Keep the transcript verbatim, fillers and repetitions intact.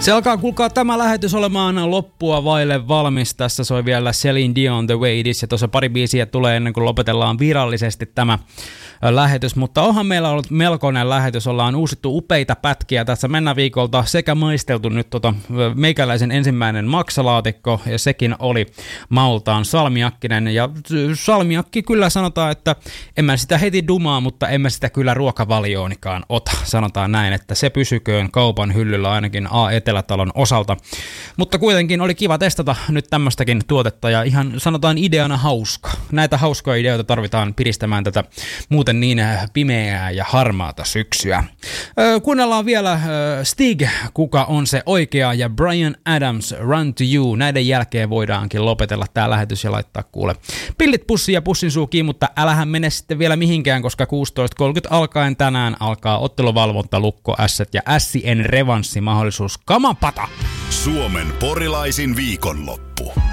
Se alkaa kuulkaa tämä lähetys olemaan loppua vaille valmis. Tässä soi vielä Celine Dion The Way It Is ja tuossa pari biisiä tulee ennen kuin lopetellaan virallisesti tämä lähetys, mutta onhan meillä ollut melkoinen lähetys, ollaan uusittu upeita pätkiä tässä mennä viikolta sekä maisteltu nyt tota meikäläisen ensimmäinen maksalaatikko ja sekin oli maultaan salmiakkinen ja salmiakki kyllä sanotaan, että en mä sitä heti dumaa, mutta en mä sitä kyllä ruokavalioonikaan ota, sanotaan näin, että se pysyköön kaupan hyllyllä ainakin A-Etelätalon osalta, mutta kuitenkin oli kiva testata nyt tämmöstäkin tuotetta ja ihan sanotaan ideana hauska, näitä hauskoja ideoita tarvitaan piristämään tätä muuten niin pimeää ja harmaata syksyä. Öö, kuunnellaan vielä öö, Stig, kuka on se oikea, ja Bryan Adams, Run to You. Näiden jälkeen voidaankin lopetella tää lähetys ja laittaa kuule pillit pussiin ja pussin suukiin, mutta älähän mene sitten vielä mihinkään, koska kuusitoista kolmekymmentä alkaen tänään alkaa otteluvalvonta, Lukko Ässät ja Ässien revanssi, mahdollisuus kamapata. Suomen porilaisin viikonloppu.